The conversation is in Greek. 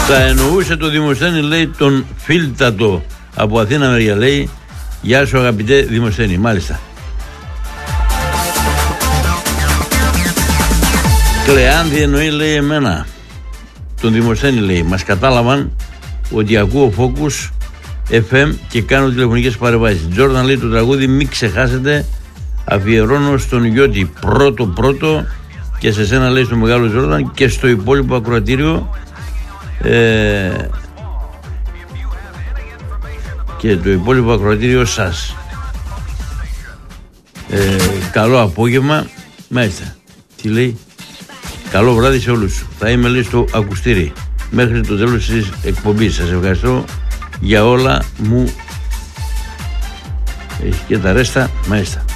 Θα εννοούσε το Δημοσθένη, λέει, τον Φίλτατο από Αθήνα μεριά, λέει. Γεια σου αγαπητέ Δημοσθένη. Μάλιστα. Κλεάνθη εννοεί, λέει, εμένα. Τον Δημοσθένη, λέει. Μας κατάλαβαν ότι ακούω Focus FM και κάνω τηλεφωνικές παρεμβάσεις. Τζόρνταν, λέει, το τραγούδι μην ξεχάσετε, αφιερώνω στον Γιώτη πρώτο και σε σένα, λέει, στο μεγάλο Τζόρνταν και στο υπόλοιπο ακροατήριο και το υπόλοιπο ακροατήριο σας. Καλό απόγευμα. Μάλιστα. Τι λέει? Καλό βράδυ σε όλους. Θα είμαι, λέει, στο ακουστήρι μέχρι το τέλος της εκπομπής. Σας ευχαριστώ για όλα μου. Έχει και τα ρέστα. Μάλιστα.